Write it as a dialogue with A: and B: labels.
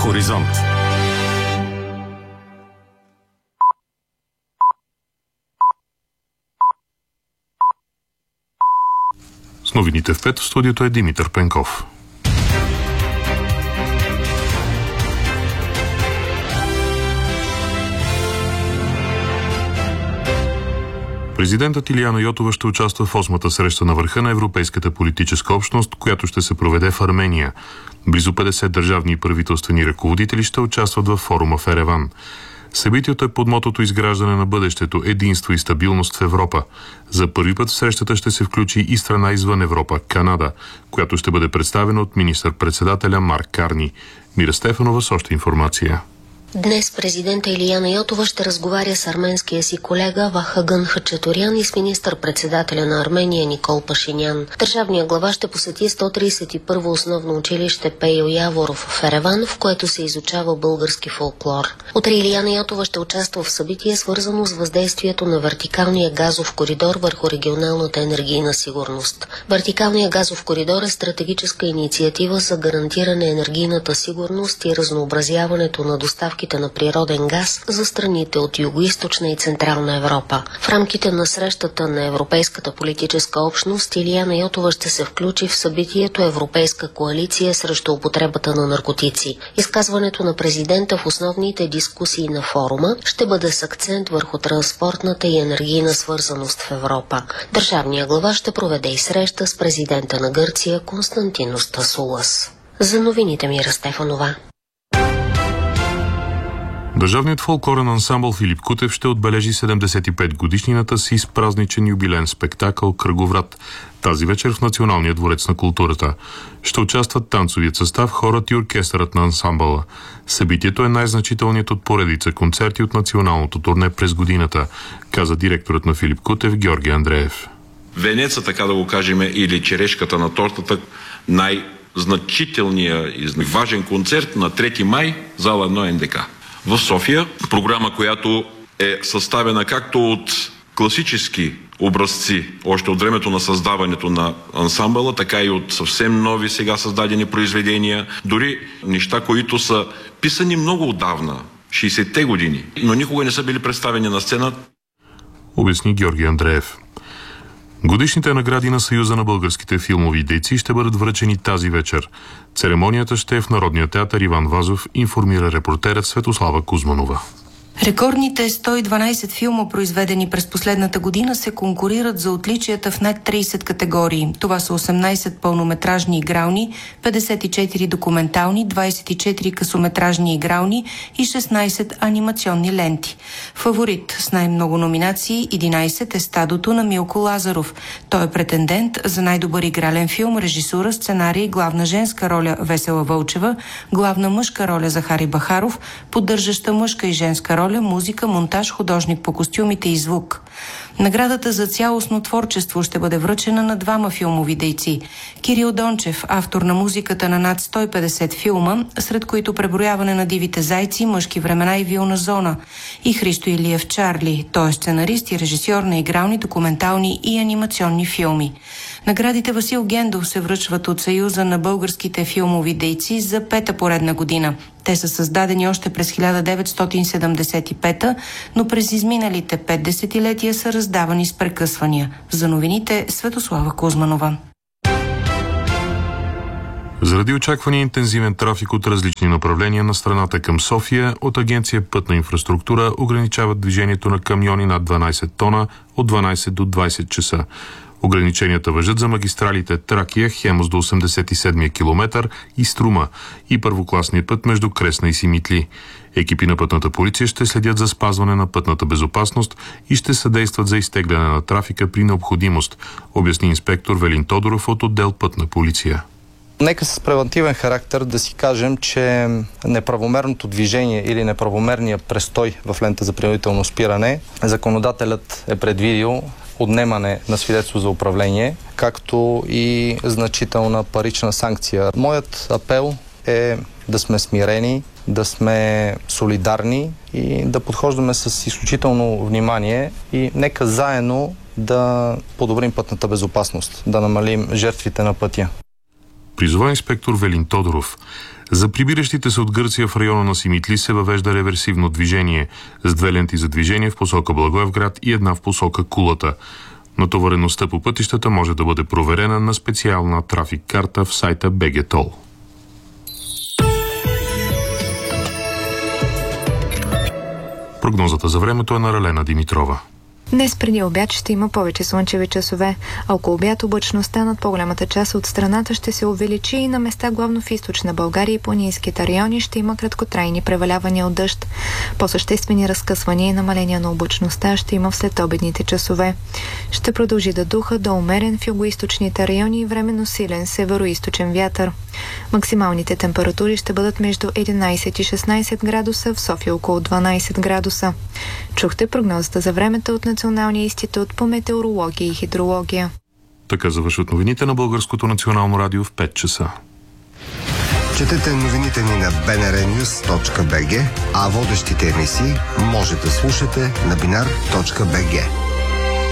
A: Хоризонт.
B: С новините в 5 в студиото е Димитър Пенков. Президентът Илияна Йотова ще участва в 8-та среща на върха на Европейската политическа общност, която ще се проведе в Армения. Близо 50 държавни и правителствени ръководители ще участват във форума в Ереван. Събитието е под мотото изграждане на бъдещето, единство и стабилност в Европа. За първи път в срещата ще се включи и страна извън Европа – Канада, която ще бъде представена от министър-председателя Марк Карни. Мира Стефанова с още информация.
C: Днес президента Илияна Йотова ще разговаря с арменския си колега Вахагън Хачатурян и с министър-председателя на Армения Никол Пашинян. Държавният глава ще посети 131-во основно училище Пейо Яворов в Ереван, в което се изучава български фолклор. Утре Илияна Йотова ще участва в събитие, свързано с въздействието на вертикалния газов коридор върху регионалната енергийна сигурност. Вертикалният газов коридор е стратегическа инициатива за гарантиране енергийната сигурност и разнообразяването на доставки на природен газ за страните от Югоизточна и Централна Европа. В рамките на срещата на Европейската политическа общност Илияна Йотова ще се включи в събитието Европейска коалиция срещу употребата на наркотици. Изказването на президента в основните дискусии на форума ще бъде с акцент върху транспортната и енергийна свързаност в Европа. Държавният глава ще проведе и среща с президента на Гърция Константинос Тасулас. За новините Мира Стефанова.
B: Държавният фолклорен ансамбъл Филип Кутев ще отбележи 75 годишнината си с празничен юбилеен спектакъл «Кръговрат» тази вечер в Националния дворец на културата. Ще участват танцовият състав, хорът и оркестърът на ансамбъла. Събитието е най-значителният от поредица концерти от националното турне през годината, каза директорът на Филип Кутев Георги Андреев.
D: Венеца, така да го кажем, или черешката на тортата, най-значителният и важен концерт на 3 май, зала 1 НДК. В София, програма, която е съставена както от класически образци, още от времето на създаването на ансамбъла, така и от съвсем нови сега създадени произведения, дори неща, които са писани много отдавна, 60-те години, но никога не са били представени на сцена.
B: Обясни Георги Андреев. Годишните награди на Съюза на българските филмови дейци ще бъдат връчени тази вечер. Церемонията ще е в Народния театър Иван Вазов, информира репортерът Светослава Кузманова.
E: Рекордните 112 филма, произведени през последната година, се конкурират за отличията в над 30 категории. Това са 18 пълнометражни игрални, 54 документални, 24 късометражни игрални и 16 анимационни ленти. Фаворит с най-много номинации 11 е «Стадото» на Милко Лазаров. Той е претендент за най-добър игрален филм, режисура, сценарий, главна женска роля Весела Вълчева, главна мъжка роля Захари Бахаров, поддържаща мъжка и женска роля, музика, монтаж, художник по костюмите и звук. Наградата за цялостно творчество ще бъде връчена на 2 филмови дейци. Кирил Дончев, автор на музиката на над 150 филма, сред които преброяване на дивите зайци, мъжки времена и вилна зона, и Христо Илиев Чарли, той е сценарист и режисьор на игрални, документални и анимационни филми. Наградите Васил Гендов се връчват от Съюза на българските филмови дейци за 5-та поредна година. Те са създадени още през 1975, но през изминалите 5 десетилетия са раздавани с прекъсвания. За новините Светослава Кузманова.
B: Заради очаквания интензивен трафик от различни направления на страната към София, от Агенция Пътна инфраструктура ограничават движението на камиони над 12 тона от 12 до 20 часа. Ограниченията важат за магистралите Тракия, Хемус до 87-я километър и Струма и първокласния път между Кресна и Симитли. Екипи на пътната полиция ще следят за спазване на пътната безопасност и ще съдействат за изтегляне на трафика при необходимост, обясни инспектор Велин Тодоров от отдел Пътна полиция.
F: Нека с превантивен характер да си кажем, че неправомерното движение или неправомерния престой в лента за принудително спиране, законодателят е предвидил отнемане на свидетелство за управление, както и значителна парична санкция. Моят апел е да сме смирени, да сме солидарни и да подхождаме с изключително внимание и нека заедно да подобрим пътната безопасност, да намалим жертвите на пътя.
B: Призова инспектор Велин Тодоров. За прибиращите се от Гърция в района на Симитли се въвежда реверсивно движение с 2 ленти за движение в посока Благоевград и 1 в посока Кулата. Натовареността по пътищата може да бъде проверена на специална трафик карта в сайта BGTOL. Прогнозата за времето е на Ралена Димитрова.
A: Днес преди обяд ще има повече слънчеви часове, а около обяд облачността над по-голямата част от страната ще се увеличи и на места главно в източна България и планинските райони ще има краткотрайни превалявания от дъжд. По-съществени разкъсвания и намаления на облачността ще има в следобедните часове. Ще продължи да духа до умерен в югоизточните райони и временно силен североизточен вятър. Максималните температури ще бъдат между 11 и 16 градуса, в София около 12 градуса. Чухте прогнозата за времето от Националния институт по метеорология и хидрология.
B: Така завършват новините на Българското национално радио в 5 часа.
G: Четете новините ни на bnrnews.bg, а водещите емисии може да слушате на binar.bg.